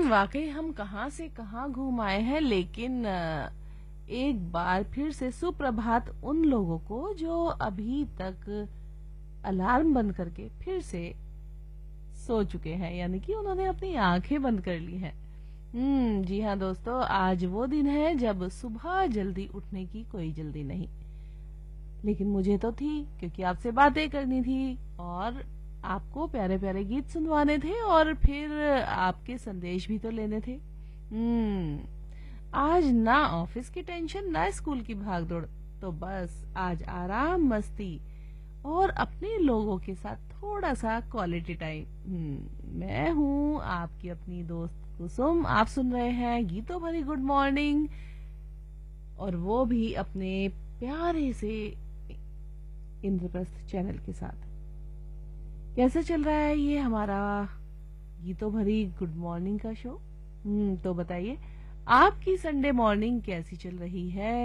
वाकई हम कहाँ से कहाँ घूम आए हैं, लेकिन एक बार फिर से सुप्रभात उन लोगों को जो अभी तक अलार्म बंद करके फिर से सो चुके हैं, यानी कि उन्होंने अपनी आंखें बंद कर ली हैं। जी हाँ दोस्तों, आज वो दिन है जब सुबह जल्दी उठने की कोई जल्दी नहीं, लेकिन मुझे तो थी, क्योंकि आपसे बातें करनी थी और आपको प्यारे प्यारे गीत सुनवाने थे और फिर आपके संदेश भी तो लेने थे। आज ना ऑफिस की टेंशन ना स्कूल की भागदौड़, तो बस आज आराम मस्ती और अपने लोगों के साथ थोड़ा सा क्वालिटी टाइम। मैं हूँ आपकी अपनी दोस्त कुसुम, आप सुन रहे हैं गीतों भरी गुड मॉर्निंग, और वो भी अपने प्यारे से इंद्रप्रस्थ चैनल के साथ। कैसे चल रहा है ये हमारा गीतों भरी गुड मॉर्निंग का शो? तो बताइए, आपकी संडे मॉर्निंग कैसी चल रही है?